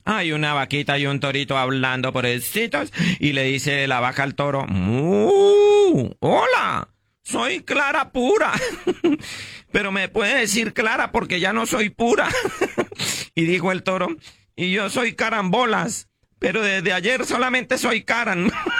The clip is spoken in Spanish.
Hay una vaquita y un torito hablando pobrecitos y le dice la vaca al toro, ¡Mu! ¡Hola! Soy Clara Pura. Pero me puede decir Clara porque ya no soy pura. Y dijo el toro, y yo soy Carambolas, pero desde ayer solamente soy Caran.